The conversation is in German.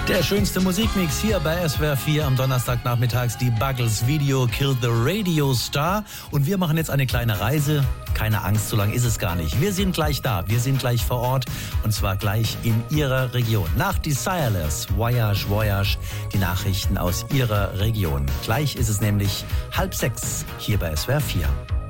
Der schönste Musikmix hier bei SWR 4 am Donnerstagnachmittags. Die Buggles Video Killed the Radio Star. Und wir machen jetzt eine kleine Reise. Keine Angst, so lang ist es gar nicht. Wir sind gleich da. Wir sind gleich vor Ort. Und zwar gleich in Ihrer Region. Nach Desireless, Voyage, Voyage. Die Nachrichten aus Ihrer Region. Gleich ist es nämlich 5:30 hier bei SWR 4.